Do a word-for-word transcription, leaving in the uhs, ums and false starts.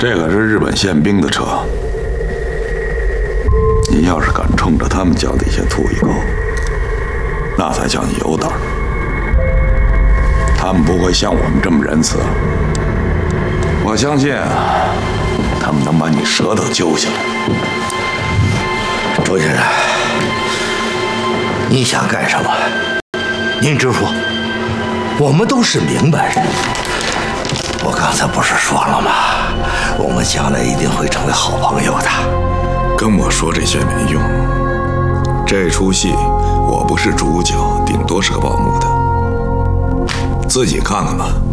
这可是日本宪兵的车，你要是敢冲着他们脚底下吐一口，那才叫你有胆。他们不会像我们这么仁慈，我相信啊，他们能把你舌头揪下来。 周先生，你想干什么？您直说，我们都是明白人。我刚才不是说了吗？我们将来一定会成为好朋友的。 跟我说这些没用，这出戏我不是主角，顶多是个报幕的，自己看看吧。